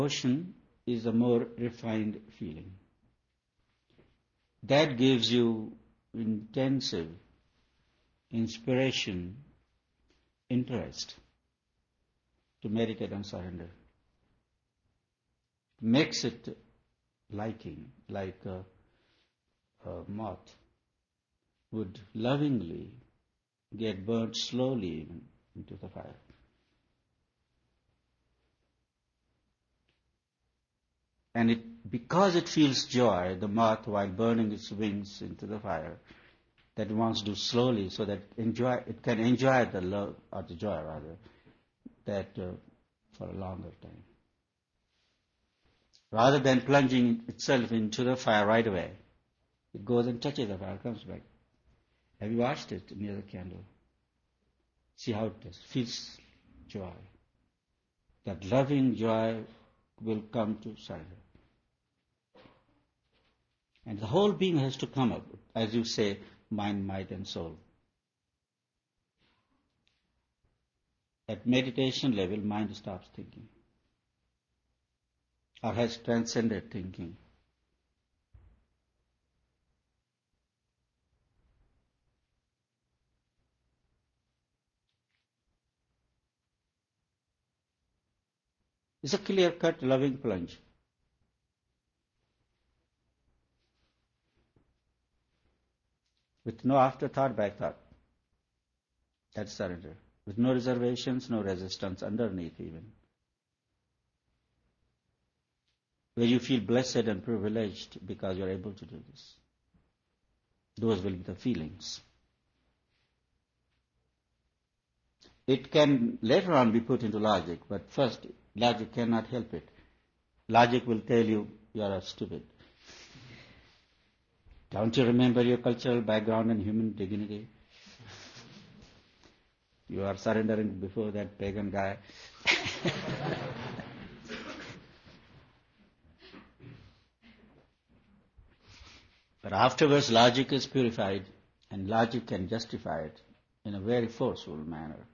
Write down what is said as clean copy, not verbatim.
Devotion is a more refined feeling. That gives you intensive inspiration, interest to meditate on surrender. Makes it liking, like a moth would lovingly get burnt slowly into the fire. And because it feels joy, the moth, while burning its wings into the fire, that it wants to do slowly so that it can enjoy the love, or the joy rather, that for a longer time. Rather than plunging itself into the fire right away, it goes and touches the fire, comes back. Have you watched it near the candle? See how it does. Feels joy. That loving joy will come to surrender. And the whole being has to come up, as you say, mind, might, and soul. At meditation level, mind stops thinking, or has transcended thinking. It's a clear-cut, loving plunge. With no afterthought, back thought. That's surrender. With no reservations, no resistance underneath even. Where you feel blessed and privileged because you're able to do this. Those will be the feelings. It can later on be put into logic, but first, logic cannot help it. Logic will tell you are stupid. Don't you remember your cultural background and human dignity? You are surrendering before that pagan guy. But afterwards, logic is purified, and logic can justify it in a very forceful manner.